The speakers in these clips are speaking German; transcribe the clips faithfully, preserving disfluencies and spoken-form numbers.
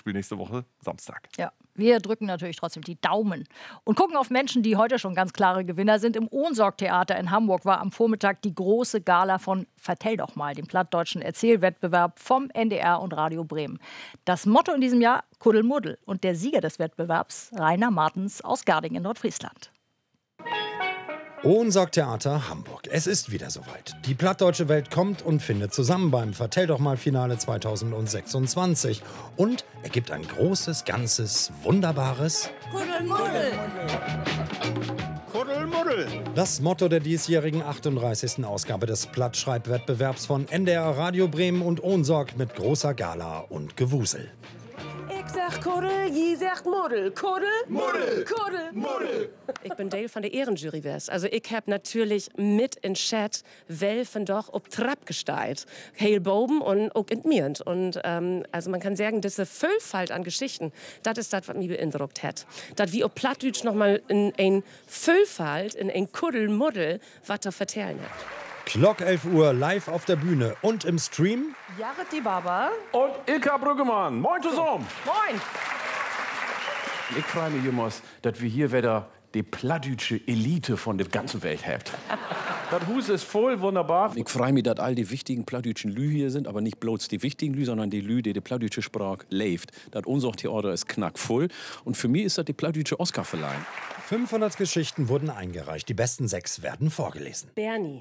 Spiel nächste Woche Samstag. Ja, wir drücken natürlich trotzdem die Daumen und gucken auf Menschen, die heute schon ganz klare Gewinner sind. Im Ohnsorg-Theater in Hamburg war am Vormittag die große Gala von Vertell doch mal, dem plattdeutschen Erzählwettbewerb vom N D R und Radio Bremen. Das Motto in diesem Jahr: Kuddelmuddel. Und der Sieger des Wettbewerbs, Rainer Martens aus Garding in Nordfriesland. Ohnsorg-Theater Hamburg. Es ist wieder soweit. Die plattdeutsche Welt kommt und findet zusammen beim Vertell doch mal Finale zweitausendsechsundzwanzig. Und er gibt ein großes, ganzes, wunderbares Kuddelmuddel. Kuddelmuddel. Das Motto der diesjährigen achtunddreißigsten Ausgabe des Plattschreibwettbewerbs von N D R Radio Bremen und Ohnsorg mit großer Gala und Gewusel. Ich sag Kuddel, je sagt Muddel. Kuddel, Muddel, Kuddel, Muddel. Ich bin Deel von der Ehrenjury wes. Also ich habe natürlich mit in Chat welfen doch ob Trab gesteit. Heel boben und auch entmirend. Und ähm, also man kann sagen, diese Vielfalt an Geschichten, das ist das, was mich beeindruckt hat. Das wie ob Plattdeutsch noch mal in ein Vielfalt, in ein Kuddelmuddel, was da vertellen hat. Glock elf Uhr live auf der Bühne und im Stream Jared die Baba. Und Ilka Brüggemann. Moin zusammen. Moin. Ich freue mich, Jungs, dass wir hier wieder die plattdeutsche Elite von der ganzen Welt habt. Das Hus ist voll wunderbar. Ich freue mich, dass all die wichtigen plattdeutschen Lü hier sind, aber nicht bloß die wichtigen Lü, sondern die Lü, die die plattdeutsche Sprache lebt. Das Ohnsorg-Theater ist knackvoll und für mich ist das die plattdeutsche Oscarverleihung. fünfhundert Geschichten wurden eingereicht. Die besten sechs werden vorgelesen. Bernie.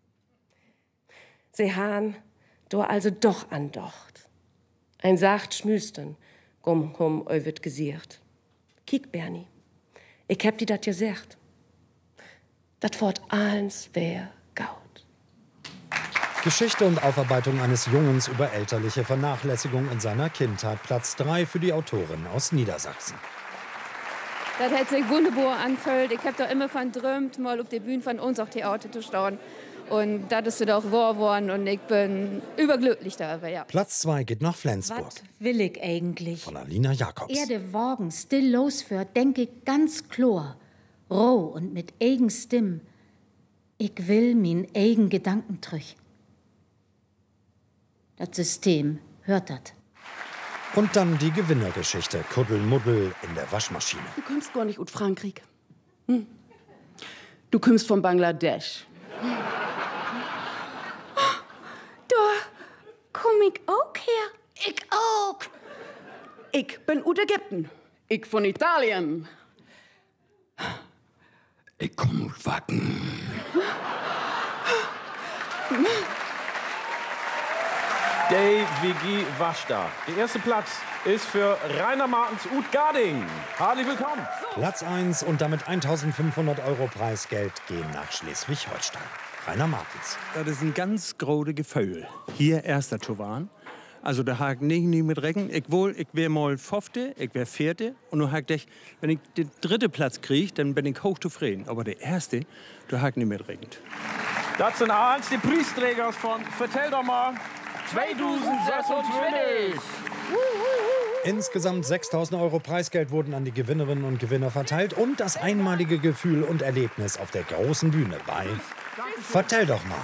Sie han do also doch andocht. Ein sacht Schmüsten, gum hum eu wird gesiert. Kiek, Bernie, ich hab die dat gesagt. Dat fort allens wär gaut. Geschichte und Aufarbeitung eines Jungens über elterliche Vernachlässigung in seiner Kindheit. Platz drei für die Autorin aus Niedersachsen. Das hat sich wunderbar angefühlt. Ich hab doch immer von träumt, mal auf der Bühne von uns auf Theater zu stehen. Und das ist doch wahr geworden und ich bin überglücklich darüber, ja. Platz zwei geht nach Flensburg. Was will ich eigentlich? Von Alina Jacobs. Erde Wagen still losführt, denke ich ganz klar, roh und mit eigen Stimm. Ich will min eigen Gedanken trüch. Das System hört das. Und dann die Gewinnergeschichte. Kuddelmuddel in der Waschmaschine. Du kommst gar nicht aus Frankreich. Hm. Du kommst von Bangladesch. Da komm ich auch her. Ich auch. Ich bin aus Ägypten. Ich von Italien. Ich komme aus Wacken. Day W G Waschda. Der erste Platz ist für Rainer Martens ut Garding. Herzlich willkommen. Platz eins und damit eintausendfünfhundert Euro Preisgeld gehen nach Schleswig-Holstein. Rainer Martens. Das ist ein ganz großes Gefühl, hier erster zu waren. Also da hakt nicht, nicht mit Recken. Ich wohl, ich wär mal fünfte, ich wär vierte. Und nun hakt ich, wenn ich den dritten Platz kriege, dann bin ich hochzufrieden. Aber der erste, da hakt nicht mit Recken. Das sind eins die Preisträger von Vertell doch mal zweitausendsechsundzwanzig. Insgesamt sechstausend Euro Preisgeld wurden an die Gewinnerinnen und Gewinner verteilt und das einmalige Gefühl und Erlebnis auf der großen Bühne bei Vertell doch mal.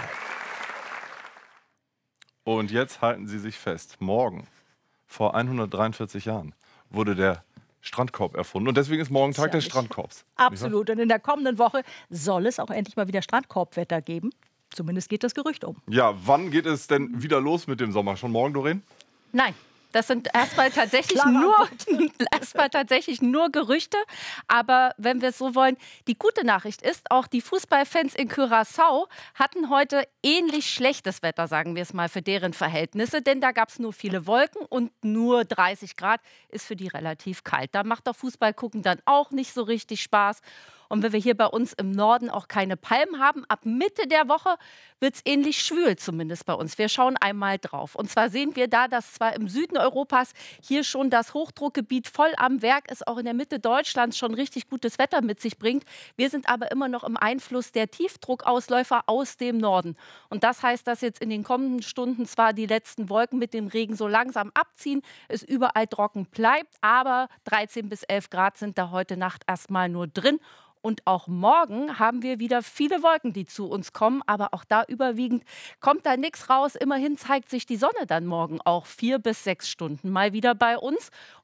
Und jetzt halten Sie sich fest. Morgen, vor hundertdreiundvierzig Jahren, wurde der Strandkorb erfunden. Und deswegen ist morgen Tag des Strandkorbs. Absolut. Und in der kommenden Woche soll es auch endlich mal wieder Strandkorbwetter geben. Zumindest geht das Gerücht um. Ja, wann geht es denn wieder los mit dem Sommer? Schon morgen, Doreen? Nein. Das sind erstmal tatsächlich, nur, erstmal tatsächlich nur Gerüchte. Aber wenn wir es so wollen, die gute Nachricht ist, auch die Fußballfans in Curaçao hatten heute ähnlich schlechtes Wetter, sagen wir es mal, für deren Verhältnisse. Denn da gab es nur viele Wolken und nur dreißig Grad ist für die relativ kalt. Da macht doch Fußball gucken dann auch nicht so richtig Spaß. Und wenn wir hier bei uns im Norden auch keine Palmen haben, ab Mitte der Woche wird es ähnlich schwül, zumindest bei uns. Wir schauen einmal drauf. Und zwar sehen wir da, dass zwar im Süden Europas hier schon das Hochdruckgebiet voll am Werk ist, auch in der Mitte Deutschlands schon richtig gutes Wetter mit sich bringt. Wir sind aber immer noch im Einfluss der Tiefdruckausläufer aus dem Norden. Und das heißt, dass jetzt in den kommenden Stunden zwar die letzten Wolken mit dem Regen so langsam abziehen, es überall trocken bleibt, aber dreizehn bis elf Grad sind da heute Nacht erstmal nur drin. Und auch morgen haben wir wieder viele Wolken, die zu uns kommen. Aber auch da überwiegend kommt da nichts raus. Immerhin zeigt sich die Sonne dann morgen auch vier bis sechs Stunden mal wieder bei uns.